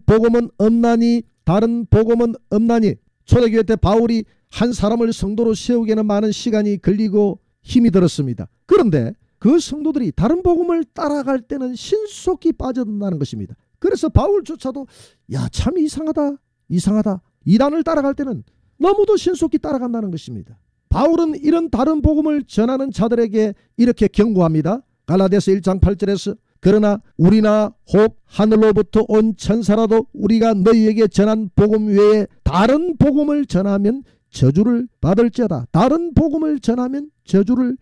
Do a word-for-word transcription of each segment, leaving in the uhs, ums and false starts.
복음은 없나니 다른 복음은 없나니. 초대교회 때 바울이 한 사람을 성도로 세우기에는 많은 시간이 걸리고 힘이 들었습니다. 그런데 그 성도들이 다른 복음을 따라갈 때는 신속히 빠져든다는 것입니다. 그래서 바울조차도 야, 참 이상하다 이상하다 이단을 따라갈 때는 너무도 신속히 따라간다는 것입니다. 바울은 이런 다른 복음을 전하는 자들에게 이렇게 경고합니다. 갈라디아서 일 장 팔 절에서 그러나 우리나 혹 하늘로부터 온 천사라도 우리가 너희에게 전한 복음 외에 다른 복음을 전하면 저주를 받을지어다. 다른 복음을 전하면 저주를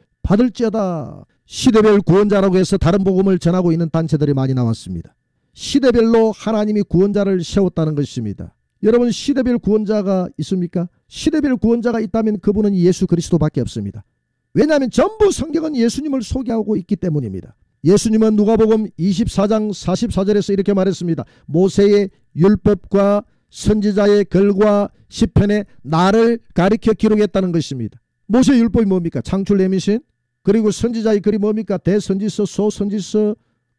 받을지어다. 시대별 구원자라고 해서 다른 복음을 전하고 있는 단체들이 많이 나왔습니다. 시대별로 하나님이 구원자를 세웠다는 것입니다. 여러분, 시대별 구원자가 있습니까? 시대별 구원자가 있다면 그분은 예수 그리스도밖에 없습니다. 왜냐하면 전부 성경은 예수님을 소개하고 있기 때문입니다. 예수님은 누가복음 이십사 장 사십사 절에서 이렇게 말했습니다. 모세의 율법과 선지자의 글과 시편에 나를 가리켜 기록했다는 것입니다. 모세의 율법이 뭡니까? 창출 내미신. 그리고 선지자의 글이 뭡니까? 대선지서, 소선지서,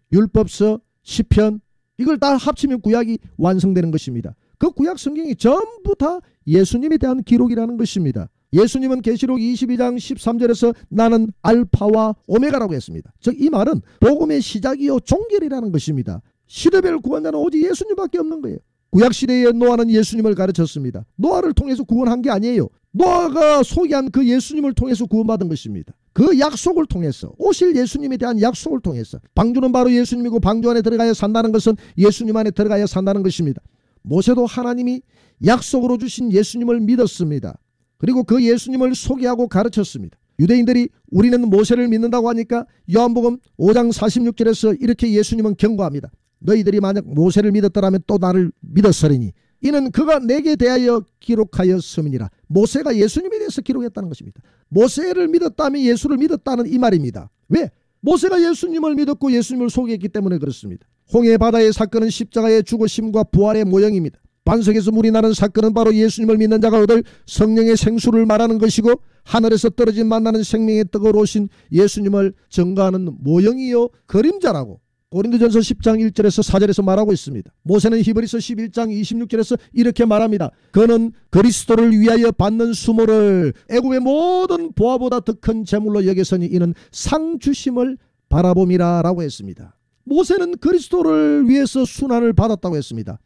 율법서, 시편. 이걸 다 합치면 구약이 완성되는 것입니다. 그 구약 성경이 전부 다 예수님에 대한 기록이라는 것입니다. 예수님은 계시록 이십이 장 십삼 절에서 나는 알파와 오메가라고 했습니다. 즉 이 말은 복음의 시작이요 종결이라는 것입니다. 시대별 구원자는 오직 예수님밖에 없는 거예요. 구약시대의 노아는 예수님을 가르쳤습니다. 노아를 통해서 구원한 게 아니에요. 노아가 소개한 그 예수님을 통해서 구원받은 것입니다. 그 약속을 통해서, 오실 예수님에 대한 약속을 통해서. 방주는 바로 예수님이고 방주 안에 들어가야 산다는 것은 예수님 안에 들어가야 산다는 것입니다. 모세도 하나님이 약속으로 주신 예수님을 믿었습니다. 그리고 그 예수님을 소개하고 가르쳤습니다. 유대인들이 우리는 모세를 믿는다고 하니까 요한복음 오 장 사십육 절에서 이렇게 예수님은 경고합니다. 너희들이 만약 모세를 믿었더라면 또 나를 믿었으리니 이는 그가 내게 대하여 기록하였음이니라. 모세가 예수님에 대해서 기록했다는 것입니다. 모세를 믿었다면 예수를 믿었다는 이 말입니다. 왜? 모세가 예수님을 믿었고 예수님을 소개했기 때문에 그렇습니다. 홍해 바다의 사건은 십자가의 죽으심과 부활의 모형입니다. 반석에서 물이 나는 사건은 바로 예수님을 믿는 자가 얻을 성령의 생수를 말하는 것이고 하늘에서 떨어진 만나는 생명의 떡으로 오신 예수님을 증거하는 모형이요 그림자라고 고린도전서 십 장 일 절에서 사 절에서 말하고 있습니다. 모세는 히브리서 십일 장 이십육 절에서 이렇게 말합니다. 그는 그리스도를 위하여 받는 수모를 애굽의 모든 보화보다 더 큰 재물로 여겼으니 이는 상 주심을 바라봄이라 라고 했습니다. 모세는 그리스도를 위해서 순환을 받았다고 했습니다.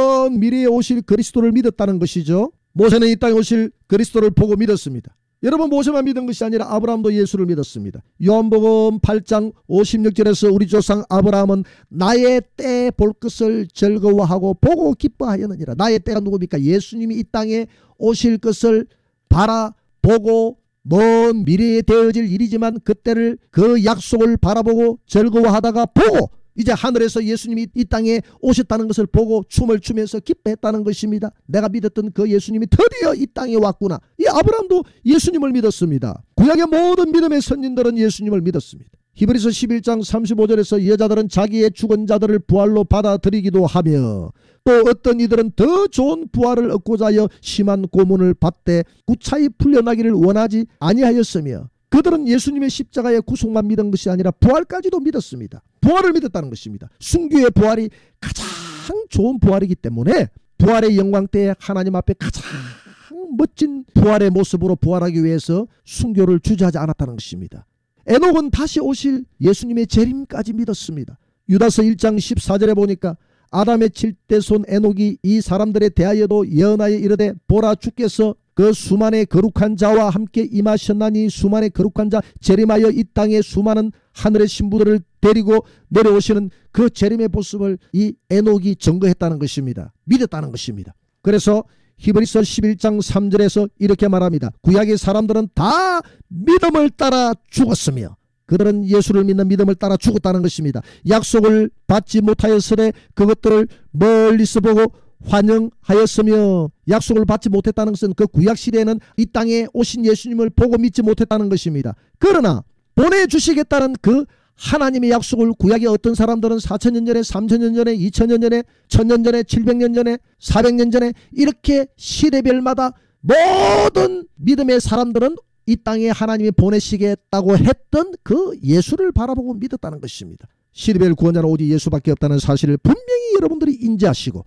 먼 미래에 오실 그리스도를 믿었다는 것이죠. 모세는 이 땅에 오실 그리스도를 보고 믿었습니다. 여러분, 모세만 믿은 것이 아니라 아브라함도 예수를 믿었습니다. 요한복음 팔 장 오십육 절에서 우리 조상 아브라함은 나의 때 볼 것을 즐거워하고 보고 기뻐하였느니라. 나의 때가 누굽니까? 예수님이 이 땅에 오실 것을 바라보고 먼 미래에 되어질 일이지만 그때를 그 약속을 바라보고 즐거워하다가 보고 이제 하늘에서 예수님이 이 땅에 오셨다는 것을 보고 춤을 추면서 기뻐했다는 것입니다. 내가 믿었던 그 예수님이 드디어 이 땅에 왔구나. 이 아브라함도 예수님을 믿었습니다. 구약의 모든 믿음의 선진들은 예수님을 믿었습니다. 히브리서 십일 장 삼십오 절에서 여자들은 자기의 죽은 자들을 부활로 받아들이기도 하며 또 어떤 이들은 더 좋은 부활을 얻고자 하여 심한 고문을 받되 구차히 풀려나기를 원하지 아니하였으며 그들은 예수님의 십자가의 구속만 믿은 것이 아니라 부활까지도 믿었습니다. 부활을 믿었다는 것입니다. 순교의 부활이 가장 좋은 부활이기 때문에 부활의 영광 때에 하나님 앞에 가장 멋진 부활의 모습으로 부활하기 위해서 순교를 주저하지 않았다는 것입니다. 에녹은 다시 오실 예수님의 재림까지 믿었습니다. 유다서 일 장 십사 절에 보니까 아담의 칠대손 에녹이 이 사람들에 대하여도 예언하여 이르되 보라 주께서 그 수만의 거룩한 자와 함께 임하셨나니 수만의 거룩한 자 재림하여 이 땅에 수많은 하늘의 신부들을 데리고 내려오시는 그 재림의 모습을 이 에녹이 증거했다는 것입니다. 믿었다는 것입니다. 그래서 히브리서 십일 장 삼 절에서 이렇게 말합니다. 구약의 사람들은 다 믿음을 따라 죽었으며 그들은 예수를 믿는 믿음을 따라 죽었다는 것입니다. 약속을 받지 못하였으되 그것들을 멀리서 보고 환영하였으며 약속을 받지 못했다는 것은 그 구약시대에는 이 땅에 오신 예수님을 보고 믿지 못했다는 것입니다. 그러나 보내주시겠다는 그 하나님의 약속을 구약의 어떤 사람들은 사천 년 전에 삼천 년 전에 이천 년 전에 천 년 전에 칠백 년 전에 사백 년 전에 이렇게 시대별마다 모든 믿음의 사람들은 이 땅에 하나님이 보내시겠다고 했던 그 예수를 바라보고 믿었다는 것입니다. 시대별 구원자는 오직 예수밖에 없다는 사실을 분명히 여러분들이 인지하시고